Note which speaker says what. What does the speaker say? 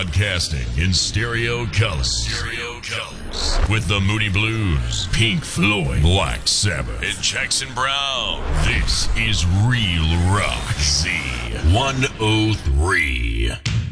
Speaker 1: Broadcasting in stereo colors. With the Moody Blues, Pink Floyd, Black Sabbath, and Jackson Brown. This is Real Rock Z103.